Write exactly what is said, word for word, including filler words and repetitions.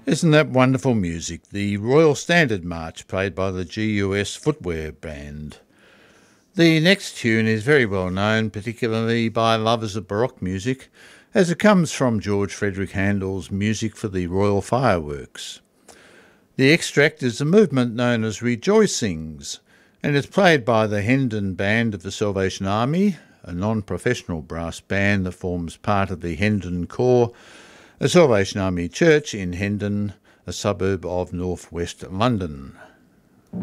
Isn't that wonderful music? The Royal Standard March played by the G U S Footwear Band. The next tune is very well known, particularly by lovers of Baroque music, as it comes from George Frederick Handel's Music for the Royal Fireworks. The extract is a movement known as Rejoicings, and it's played by the Hendon Band of the Salvation Army, a non-professional brass band that forms part of the Hendon Corps, a Salvation Army church in Hendon, a suburb of north west London.